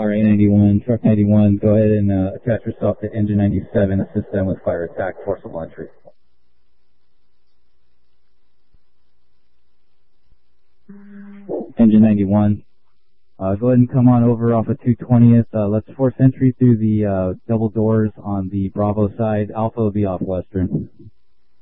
RA91, Truck 91, go ahead and attach yourself to Engine 97, assist them with fire attack, forcible entry. Engine 91, go ahead and come on over off of 220th. Let's force entry through the double doors on the Bravo side. Alpha will be off Western.